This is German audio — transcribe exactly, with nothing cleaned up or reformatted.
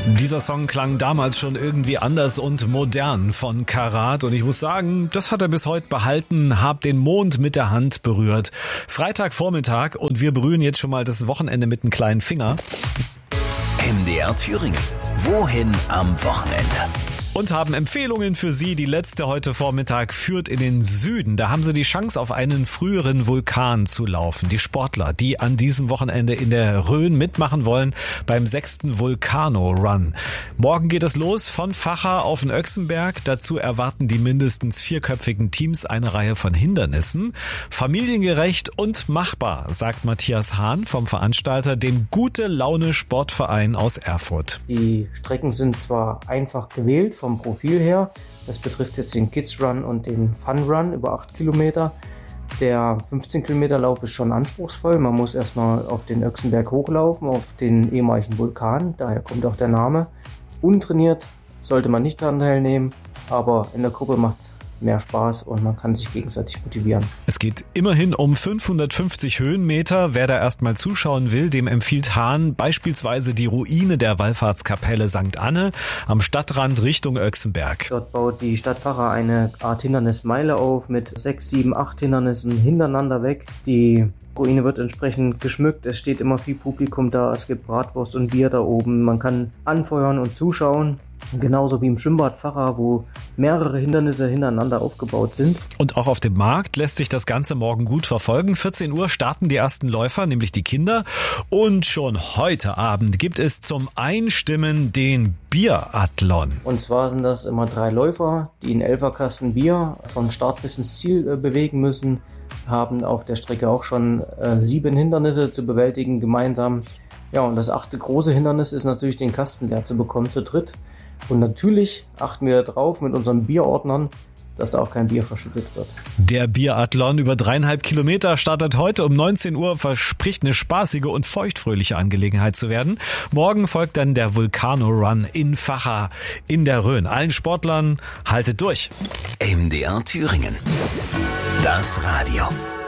Dieser Song klang damals schon irgendwie anders und modern von Karat und ich muss sagen, das hat er bis heute behalten, hab den Mond mit der Hand berührt. Freitagvormittag und wir berühren jetzt schon mal das Wochenende mit einem kleinen Finger. M D R Thüringen. Wohin am Wochenende? Und haben Empfehlungen für Sie. Die letzte heute Vormittag führt in den Süden. Da haben Sie die Chance, auf einen früheren Vulkan zu laufen. Die Sportler, die an diesem Wochenende in der Rhön mitmachen wollen beim sechsten Vulcano-Run. Morgen geht es los von Vacha auf den Öchsenberg. Dazu erwarten die mindestens vierköpfigen Teams eine Reihe von Hindernissen. Familiengerecht und machbar, sagt Matthias Hahn vom Veranstalter, dem Gute-Laune-Sportverein aus Erfurt. Die Strecken sind zwar einfach gewählt, vom Profil her. Das betrifft jetzt den Kids Run und den Fun Run über acht Kilometer. Der fünfzehn Kilometer Lauf ist schon anspruchsvoll. Man muss erstmal auf den Öchsenberg hochlaufen, auf den ehemaligen Vulkan. Daher kommt auch der Name. Untrainiert sollte man nicht daran teilnehmen, aber in der Gruppe macht es mehr Spaß und man kann sich gegenseitig motivieren. Es geht immerhin um fünfhundertfünfzig Höhenmeter. Wer da erstmal zuschauen will, dem empfiehlt Hahn beispielsweise die Ruine der Wallfahrtskapelle Sankt Anne am Stadtrand Richtung Öchsenberg. Dort baut die Stadt Vacha eine Art Hindernismeile auf mit sechs, sieben, acht Hindernissen hintereinander weg. Die Ruine wird entsprechend geschmückt, es steht immer viel Publikum da, es gibt Bratwurst und Bier da oben, man kann anfeuern und zuschauen. Genauso wie im Schwimmbad Vacha, wo mehrere Hindernisse hintereinander aufgebaut sind. Und auch auf dem Markt lässt sich das Ganze morgen gut verfolgen. vierzehn Uhr starten die ersten Läufer, nämlich die Kinder. Und schon heute Abend gibt es zum Einstimmen den Biathlon. Und zwar sind das immer drei Läufer, die einen Elferkasten Bier vom Start bis ins Ziel äh, bewegen müssen. Haben auf der Strecke auch schon äh, sieben Hindernisse zu bewältigen gemeinsam. Ja, und das achte große Hindernis ist natürlich, den Kasten leer zu bekommen zu dritt. Und natürlich achten wir darauf mit unseren Bierordnern, dass da auch kein Bier verschüttet wird. Der Biathlon über dreieinhalb Kilometer startet heute um neunzehn Uhr, verspricht eine spaßige und feuchtfröhliche Angelegenheit zu werden. Morgen folgt dann der Vulcano-Run in Vacha in der Rhön. Allen Sportlern haltet durch. M D R Thüringen. Das Radio.